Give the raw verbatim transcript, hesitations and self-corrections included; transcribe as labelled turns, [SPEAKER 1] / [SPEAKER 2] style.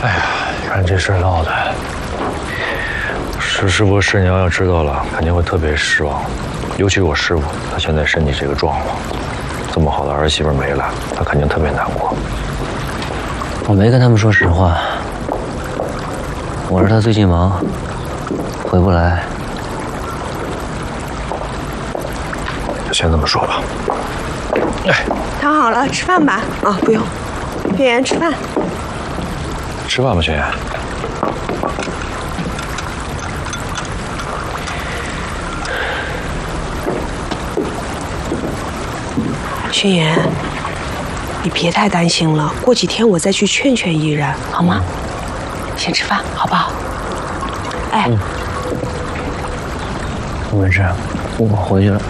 [SPEAKER 1] 哎呀，你看这事儿闹的，石师伯师娘要知道了，肯定会特别失望。尤其我师傅，他现在身体这个状况，这么好的儿媳妇没了，他肯定特别难过。
[SPEAKER 2] 我没跟他们说实话，我说他最近忙，回不来。
[SPEAKER 1] 先这么说吧。哎，
[SPEAKER 3] 躺好了，吃饭吧。啊，不用，轩辕吃饭。
[SPEAKER 1] 吃饭吧，轩辕。
[SPEAKER 3] 轩辕，你别太担心了，过几天我再去劝劝依然，好吗？先吃饭，好不好？哎，
[SPEAKER 2] 嗯，没事，我回去了。